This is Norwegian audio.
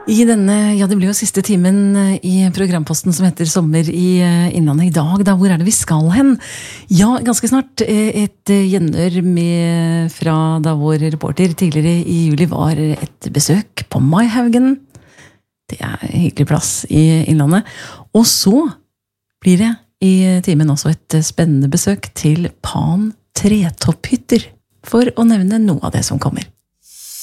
I denne, ja det blir jo siste timen i programposten som heter Sommer i Innlandet i dag, da hvor det vi skal hen? Ja, ganske snart et gjenhør med fra da vår reporter tidligere i juli var et besøk på Maihaugen. Det en hyggelig plass i Innlandet. Og så blir det i timen også et spennende besøk til Pan Tretopphytter, for å nevne noe av det som kommer.